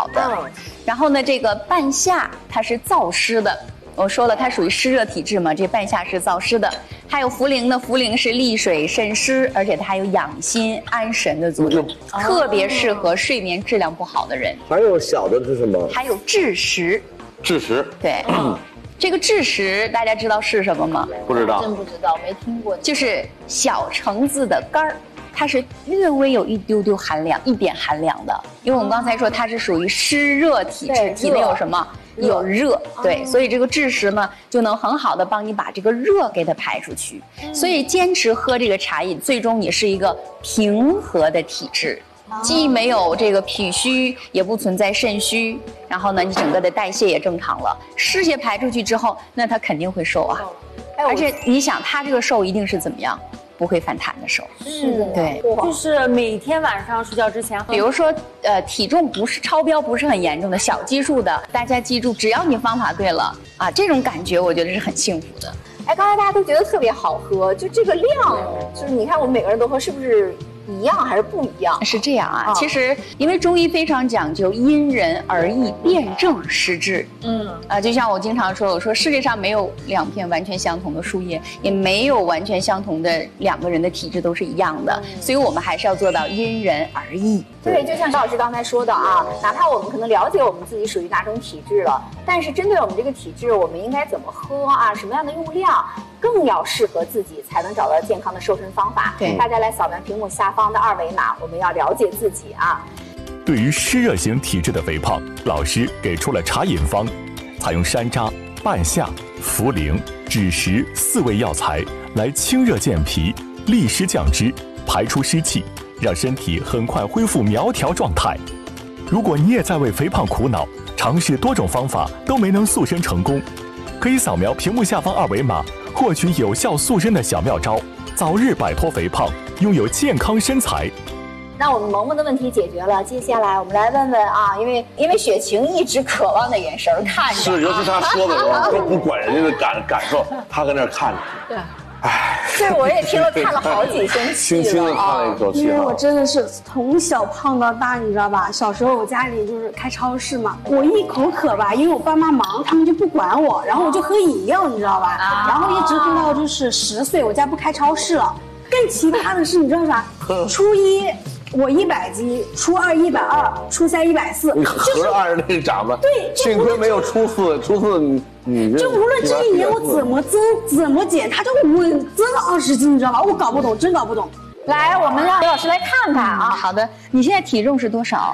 的。 然后呢，这个半夏它是燥湿的。我说了，它属于湿热体质嘛，这半夏是燥湿的。还有茯苓呢，茯苓是利水渗湿，而且它还有养心安神的作用，特别适合睡眠质量不好的人。 还有小的是什么？ 还有枳实。 枳实， 对，这个枳实大家知道是什么吗？ 不知道， 真不知道，没听过。 就是小橙子的干儿。它是略微有一丢丢寒凉，一点寒凉的，因为我们刚才说它是属于湿热体质，体内有什么？有热，对，所以这个枳实呢就能很好的帮你把这个热给它排出去。所以坚持喝这个茶饮，最终你是一个平和的体质，既没有这个脾虚，也不存在肾虚，然后呢，你整个的代谢也正常了，湿邪排出去之后，那它肯定会瘦啊。而且你想，它这个瘦一定是怎么样？不会反弹的瘦， 是的， 对， 就是每天晚上睡觉之前喝。 比如说，体重不是超标，不是很严重的小基数的，大家记住，只要你方法对了啊，这种感觉我觉得是很幸福的。 哎，刚才大家都觉得特别好喝，就这个量，就是你看我们每个人都喝，是不是一样还是不一样？ 是这样啊，其实因为中医非常讲究因人而异，辨证施治。就像我经常说，我说世界上没有两片完全相同的树叶，也没有完全相同的两个人的体质都是一样的，所以我们还是要做到因人而异。 对，就像赵老师刚才说的啊，哪怕我们可能了解我们自己属于哪种体质了，但是针对我们这个体质，我们应该怎么喝啊，什么样的用量，更要适合自己，才能找到健康的瘦身方法。 对， 大家来扫描屏幕下方的2维码，我们要了解自己啊。 对于湿热型体质的肥胖，老师给出了茶饮方，采用山楂、半夏、茯苓、枳实4味药材来清热健脾、利湿降脂、排出湿气，让身体很快恢复苗条状态。如果你也在为肥胖苦恼，尝试多种方法都没能塑身成功，可以扫描屏幕下方2维码，获取有效塑身的小妙招，早日摆脱肥胖，拥有健康身材。 那我们萌萌的问题解决了，接下来我们来问问啊，因为雪晴一直渴望的眼神看着， 是，尤其他说的时候都不管人家的感受，他搁那儿看着。 对，哎，这我也听了看了好几星期了， 轻轻的看了一口气。 因为我真的是从小胖到大，你知道吧？小时候我家里就是开超市嘛，我一口渴吧，因为我爸妈忙，他们就不管我，然后我就喝饮料，你知道吧？然后一直喝到就是10岁，我家不开超市了。更奇葩的是，你知道啥？初一我100斤，初二120，初三140， 你合着按着那长吧。 对， 幸亏没有初四你就无论这一年我怎么增怎么减，它就稳增了20斤，你知道吧？我搞不懂，真搞不懂。 来，我们让刘老师来看看啊。 好的，你现在体重是多少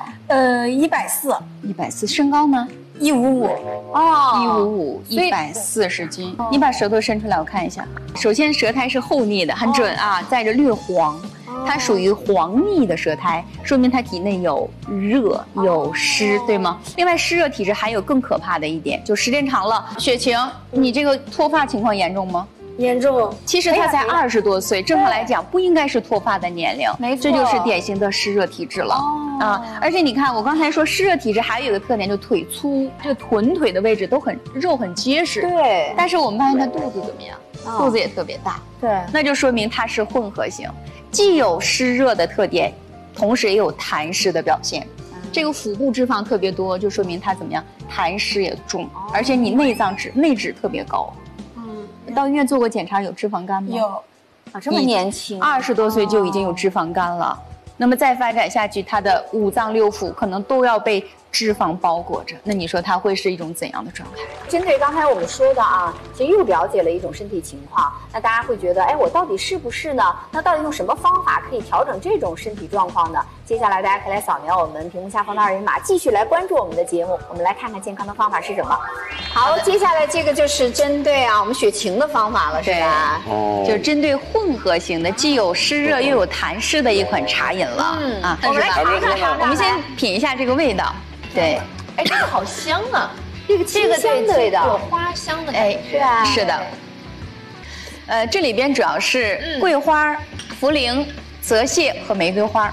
？140， 身高呢 ？155。 哦，155，140斤。你把舌头伸出来，我看一下。首先，舌苔是厚腻的，很准啊，带着略黄。它属于黄腻的舌苔，说明它体内有热有湿，对吗？另外，湿热体质还有更可怕的一点，就时间长了，雪晴，你这个脱发情况严重吗？ 严重。 其实他才20多岁，正常来讲不应该是脱发的年龄， 没错， 这就是典型的湿热体质了而且你看，我刚才说湿热体质还有一个特点，就腿粗，这个臀腿的位置都很肉很结实。 对， 但是我们发现他肚子怎么样？肚子也特别大。 对， 那就说明它是混合型，既有湿热的特点，同时也有痰湿的表现。这个腹部脂肪特别多，就说明它怎么样？痰湿也重，而且你内脂特别高。到医院做过检查，有脂肪肝吗？ 有。 啊，这么年轻 ，20多岁就已经有脂肪肝了。那么再发展下去，他的5脏6腑可能都要被脂肪包裹着。那你说他会是一种怎样的状态？ 针对刚才我们说的啊，其实又了解了一种身体情况。那大家会觉得，哎，我到底是不是呢？那到底用什么方法可以调整这种身体状况呢？接下来大家可以来扫描我们屏幕下方的2维码，继续来关注我们的节目。我们来看看健康的方法是什么。好，接下来这个就是针对我们雪晴的方法了，是吧？ 就针对混合型的，既有湿热又有痰湿的一款茶饮了。 我们来尝尝。 我们先品一下这个味道。对， 哎，这个好香啊！ 这个清香的味道， 有花香的感觉。 是吧？ 是的。这里边主要是桂花、茯苓、泽泻和玫瑰花。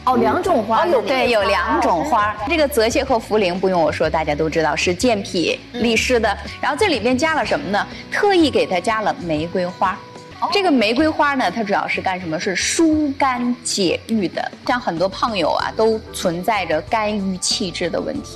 2种花。 对，有2种花。这个泽泻和茯苓不用我说，大家都知道是健脾利湿的。然后这里边加了什么呢？特意给它加了玫瑰花。这个玫瑰花呢，它主要是干什么？是疏肝解郁的。像很多胖友都存在着肝郁气滞的问题。